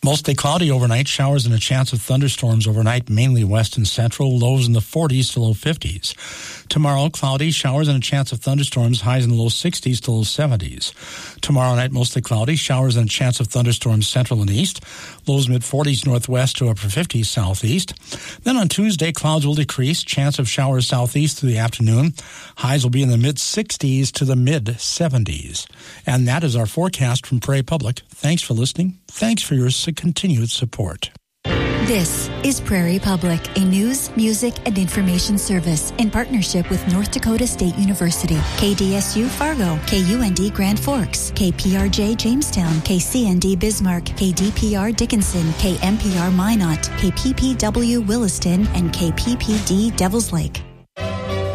Mostly cloudy overnight, showers and a chance of thunderstorms overnight, mainly west and central, lows in the 40s to low 50s. Tomorrow, cloudy, showers and a chance of thunderstorms, highs in the low 60s to low 70s. Tomorrow night, mostly cloudy, showers and a chance of thunderstorms central and east, lows mid-40s northwest to upper 50s southeast. Then on Tuesday, clouds will decrease, chance of showers southeast through the afternoon. Highs will be in the mid-60s to the mid-70s. And that is our forecast from Prairie Public. Thanks for listening. Thanks for your continued support. This is Prairie Public, a news, music, and information service in partnership with North Dakota State University, KDSU Fargo, KUND Grand Forks, KPRJ Jamestown, KCND Bismarck, KDPR Dickinson, KMPR Minot, KPPW Williston, and KPPD Devils Lake.